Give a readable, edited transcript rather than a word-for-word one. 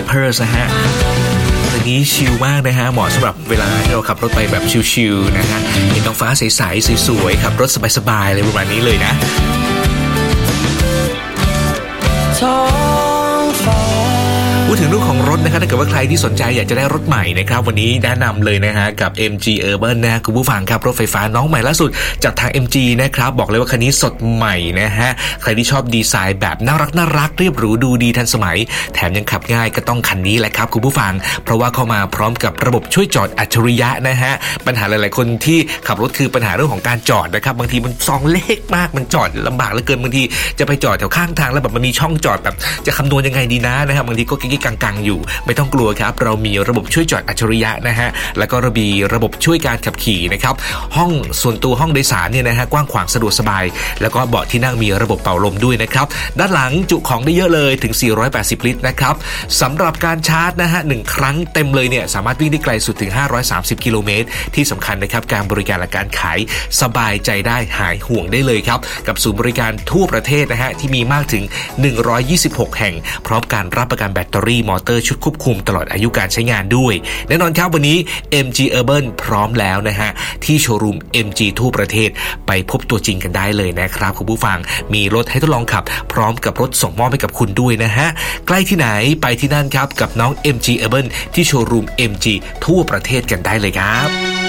Peppers นะฮะตัวนี้ชิลมากนะฮะเหมาะสำหรับเวลาที่เราขับรถไปแบบชิลๆนะฮะเห็นท้องฟ้าใสๆสวยๆขับรถสบายๆเลยประมาณนี้เลยนะพูดถึงเรื่องของรถนะครับถ้าเกิดว่าใครที่สนใจอยากจะได้รถใหม่นะครับวันนี้แนะนำเลยนะฮะกับ MG Urban นะคุณผู้ฟังครับรถไฟฟ้าน้องใหม่ล่าสุดจากทาง MG นะครับบอกเลยว่าคันนี้สดใหม่นะฮะใครที่ชอบดีไซน์แบบน่ารักเรียบหรูดูดีทันสมัยแถมยังขับง่ายก็ต้องคันนี้แหละครับคุณผู้ฟังเพราะว่าเข้ามาพร้อมกับระบบช่วยจอดอัจฉริยะนะฮะปัญหาหลายๆคนที่ขับรถคือปัญหาเรื่องของการจอดนะครับบางทีมันซองเล็กมากมันจอดลำบากเหลือเกินบางทีจะไปจอดแถวข้างทางแล้วแบบมันมีช่องจอดแบบจะคำนวณยังไงดีนะฮะบางทีก็กิ๊กกังอยู่ไม่ต้องกลัวครับเรามีระบบช่วยจอดอัจฉริยะนะฮะแล้วก็ระบบช่วยการขับขี่นะครับห้องส่วนตัวห้องโดยสารเนี่ยนะฮะกว้างขวางสะดวกสบายแล้วก็เบาะที่นั่งมีระบบเป่าลมด้วยนะครับด้านหลังจุของได้เยอะเลยถึง480ลิตรนะครับสำหรับการชาร์จนะฮะ1ครั้งเต็มเลยเนี่ยสามารถวิ่งได้ไกลสุดถึง530กิโลเมตรที่สำคัญนะครับการบริการและการขายสบายใจได้หายห่วงได้เลยครับกับศูนย์บริการทั่วประเทศนะฮะที่มีมากถึง126แห่งพร้อมการรับประกันแบตเตอรี่มอเตอร์ชุดควบคุมตลอดอายุการใช้งานด้วยแน่นอนครับวันนี้ MG Urban พร้อมแล้วนะฮะที่โชว์รูม MG ทั่วประเทศไปพบตัวจริงกันได้เลยนะครับคุณผู้ฟังมีรถให้ทดลองขับพร้อมกับรถส่งมอบให้กับคุณด้วยนะฮะใกล้ที่ไหนไปที่นั่นครับกับน้อง MG Urban ที่โชว์รูม MG ทั่วประเทศกันได้เลยครับ